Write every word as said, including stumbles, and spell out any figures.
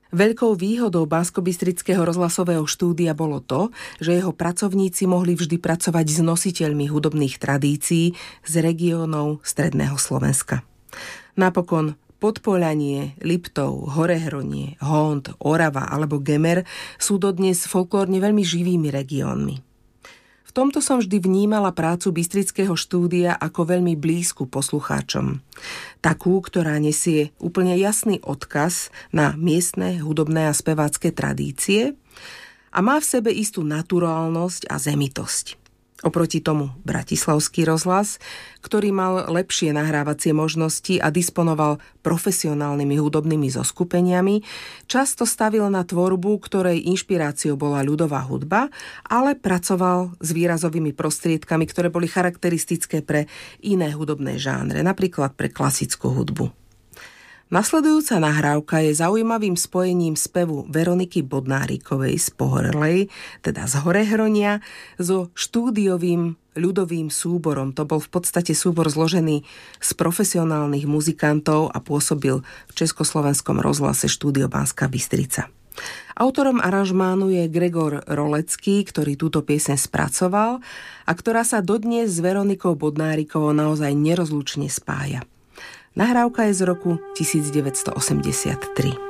Veľkou výhodou Banskobystrického rozhlasového štúdia bolo to, že jeho pracovníci mohli vždy pracovať s nositeľmi hudobných tradícií z regiónov stredného Slovenska. Napokon Podpoľanie, Liptov, Horehronie, Hónd, Orava alebo Gemer sú dodnes folklórne veľmi živými regiónmi. V tomto som vždy vnímala prácu Bystrického štúdia ako veľmi blízku poslucháčom. Takú, ktorá nesie úplne jasný odkaz na miestne hudobné a spevácké tradície a má v sebe istú naturálnosť a zemitosť. Oproti tomu Bratislavský rozhlas, ktorý mal lepšie nahrávacie možnosti a disponoval profesionálnymi hudobnými zoskupeniami, často stavil na tvorbu, ktorej inšpiráciou bola ľudová hudba, ale pracoval s výrazovými prostriedkami, ktoré boli charakteristické pre iné hudobné žánre, napríklad pre klasickú hudbu. Nasledujúca nahrávka je zaujímavým spojením spevu Veroniky Bodnárikovej z Pohorlej, teda z Horehronia, so štúdiovým ľudovým súborom. To bol v podstate súbor zložený z profesionálnych muzikantov a pôsobil v Československom rozhlase Štúdio Banská Bystrica. Autorom aranžmánu je Gregor Rolecký, ktorý túto pieseň spracoval a ktorá sa dodnes s Veronikou Bodnárikovou naozaj nerozlučne spája. Nahrávka je z roku devätnásť osemdesiattri.